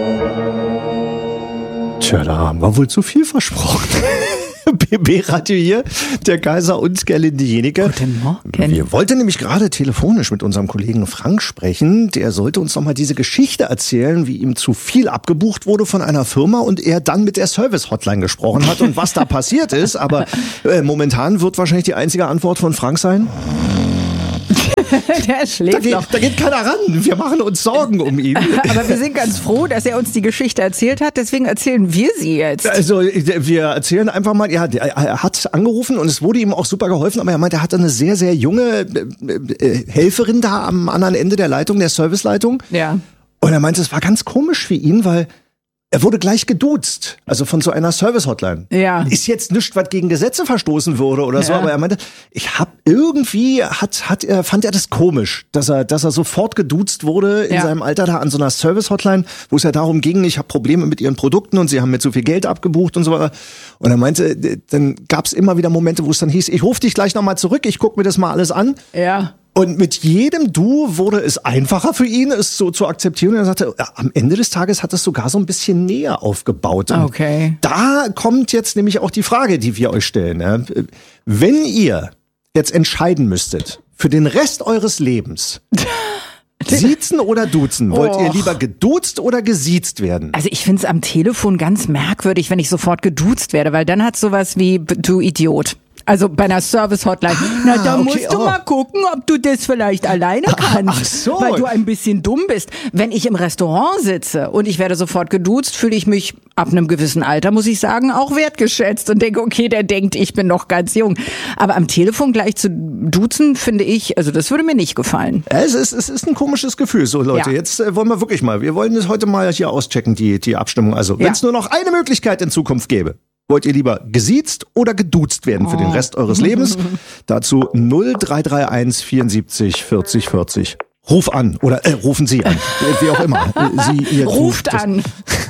Tja, da haben wir wohl zu viel versprochen. BB-Radio hier, der Kaiser und Gerlinde Jenike. Guten Morgen. Wir wollten nämlich gerade telefonisch mit unserem Kollegen Frank sprechen. Der sollte uns noch mal diese Geschichte erzählen, wie ihm zu viel abgebucht wurde von einer Firma und er dann mit der Service-Hotline gesprochen hat und was da passiert ist. Aber momentan wird wahrscheinlich die einzige Antwort von Frank sein: Der schläft noch. Da geht keiner ran. Wir machen uns Sorgen um ihn. Aber wir sind ganz froh, dass er uns die Geschichte erzählt hat. Deswegen erzählen wir sie jetzt. Also wir erzählen einfach mal, ja, er hat angerufen und es wurde ihm auch super geholfen, aber er meinte, er hatte eine sehr, sehr junge Helferin da am anderen Ende der Leitung, der Serviceleitung. Ja. Und er meinte, es war ganz komisch für ihn, weil er wurde gleich geduzt, also von so einer Service-Hotline. Ja. Ist jetzt nichts, was gegen Gesetze verstoßen würde oder so, aber er meinte, fand er das komisch, dass er sofort geduzt wurde in seinem Alter da an so einer Service-Hotline, wo es ja darum ging, ich habe Probleme mit ihren Produkten und sie haben mir zu viel Geld abgebucht und so weiter. Und er meinte, dann gab es immer wieder Momente, wo es dann hieß, ich rufe dich gleich nochmal zurück, ich gucke mir das mal alles an. Ja. Und mit jedem Du wurde es einfacher für ihn, es so zu akzeptieren. Und er sagte, am Ende des Tages hat es sogar so ein bisschen näher aufgebaut. Und okay. Da kommt jetzt nämlich auch die Frage, die wir euch stellen. Ja. Wenn ihr jetzt entscheiden müsstet, für den Rest eures Lebens, siezen oder duzen, wollt ihr lieber geduzt oder gesiezt werden? Also ich find's am Telefon ganz merkwürdig, wenn ich sofort geduzt werde, weil dann hat sowas wie, du Idiot. Also bei einer Service-Hotline. Na, da musst du mal gucken, ob du das vielleicht alleine kannst. Ach so. Weil du ein bisschen dumm bist. Wenn ich im Restaurant sitze und ich werde sofort geduzt, fühle ich mich ab einem gewissen Alter, muss ich sagen, auch wertgeschätzt und denke, okay, der denkt, ich bin noch ganz jung. Aber am Telefon gleich zu duzen, finde ich, also das würde mir nicht gefallen. Es ist ein komisches Gefühl. So Leute, jetzt wollen wir wirklich mal, wir wollen das heute mal hier auschecken, die Abstimmung. Also wenn es nur noch eine Möglichkeit in Zukunft gäbe. Wollt ihr lieber gesiezt oder geduzt werden für den Rest eures Lebens? Dazu 0331 74 40 40. Ruf an oder rufen Sie an, wie auch immer. Ihr Ruft an.